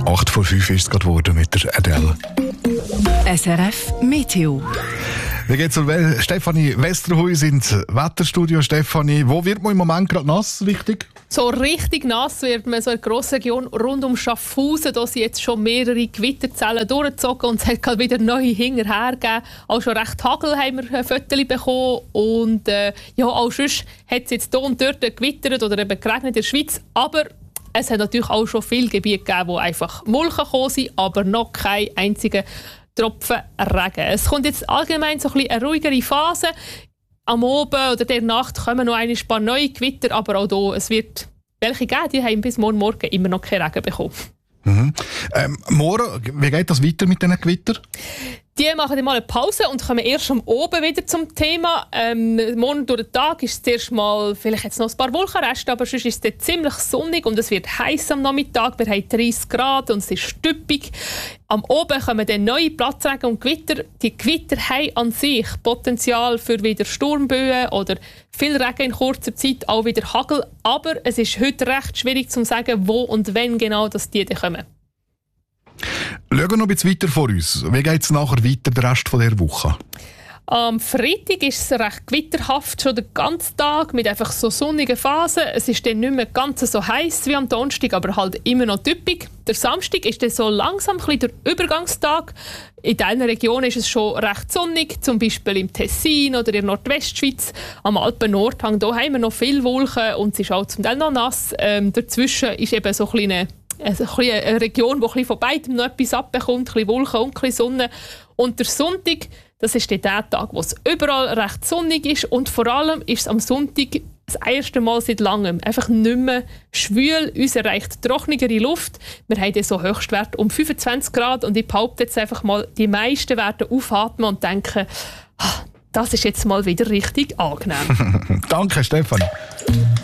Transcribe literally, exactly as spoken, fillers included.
acht vor fünf ist es gerade geworden mit der Adele. S R F Meteo. Wir gehen zu Stefanie Westerhuis ins Wetterstudio. Stefanie, wo wird man im Moment gerade nass, richtig? So richtig nass wird man so in der grossen Region rund um Schaffhausen. Da sind jetzt schon mehrere Gewitterzellen durchgezogen und es hat gerade wieder neue hinterher gegeben. Auch schon recht Hagel haben wir Fotos bekommen. Und äh, ja, auch sonst hat es jetzt hier und dort gewittert oder eben geregnet in der Schweiz. Aber es hat natürlich auch schon viele Gebiete gegeben, wo einfach Molchen gekommen sind, aber noch kein einziger Tropfen Regen. Es kommt jetzt allgemein so ein bisschen eine ruhigere Phase. Am Abend oder der Nacht kommen noch ein paar neue Gewitter, aber auch hier, es wird welche geben, die haben bis morgen Morgen immer noch keinen Regen bekommen. Mhm. Ähm, morgen, wie geht das weiter mit diesen Gewittern? Die machen dann mal eine Pause und kommen erst am Oben wieder zum Thema. Ähm, morgen durch den Tag ist es zuerst mal vielleicht jetzt noch ein paar Wolkenreste, aber sonst ist es dann ziemlich sonnig und es wird heiß am Nachmittag. Wir haben dreißig Grad und es ist stüppig. Am Oben kommen dann neue Platzregen und Gewitter. Die Gewitter haben an sich Potenzial für wieder Sturmböen oder viel Regen in kurzer Zeit, auch wieder Hagel. Aber es ist heute recht schwierig zu sagen, wo und wann genau dass die dann kommen. Schauen wir noch ein bisschen weiter vor uns. Wie geht es nachher weiter, den Rest dieser Woche? Am Freitag ist es recht gewitterhaft, schon den ganzen Tag, mit einfach so sonnigen Phasen. Es ist dann nicht mehr ganz so heiß wie am Donnerstag, aber halt immer noch typisch. Der Samstag ist dann so langsam ein bisschen der Übergangstag. In diesen Regionen ist es schon recht sonnig, zum Beispiel im Tessin oder in der Nordwestschweiz. Am Alpen-Nordhang da haben wir noch viele Wolken und es ist auch zum Teil noch nass. Ähm, dazwischen ist eben so ein kleine Also ein eine Region, die von beidem noch etwas abbekommt, ein bisschen Wolken und ein bisschen Sonne. Und der Sonntag, das ist der Tag, wo es überall recht sonnig ist. Und vor allem ist es am Sonntag das erste Mal seit langem einfach nicht mehr schwül. Uns erreicht trockenere Luft. Wir haben so Höchstwert um fünfundzwanzig Grad. Und ich behaupte jetzt einfach mal, die meisten werden aufatmen und denken, das ist jetzt mal wieder richtig angenehm. Danke, Stefan.